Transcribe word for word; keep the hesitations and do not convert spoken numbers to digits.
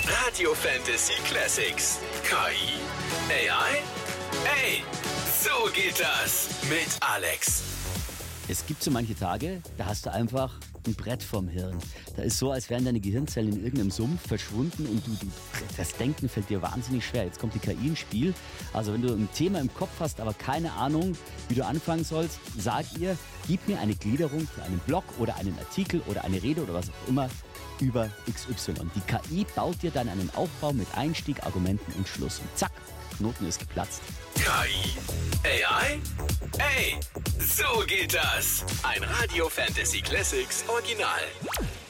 Radio Fantasy Classics. K I? A I? Ey, so geht das mit Alex. Es gibt so manche Tage, da hast du einfach ein Brett vorm Hirn. Da ist so, als wären deine Gehirnzellen in irgendeinem Sumpf verschwunden und du, du, das Denken fällt dir wahnsinnig schwer. Jetzt kommt die K I ins Spiel. Also wenn du ein Thema im Kopf hast, aber keine Ahnung, wie du anfangen sollst, sag ihr, gib mir eine Gliederung für einen Blog oder einen Artikel oder eine Rede oder was auch immer über X Y. Die K I baut dir dann einen Aufbau mit Einstieg, Argumenten und Schluss. Und zack, Knoten ist geplatzt. K I? A I? Ey, so geht das. Ein Radio Fantasy Classics Original.